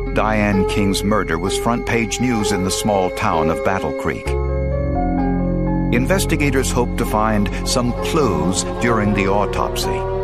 Diane King's murder was front-page news in the small town of Battle Creek. Investigators hoped to find some clues during the autopsy.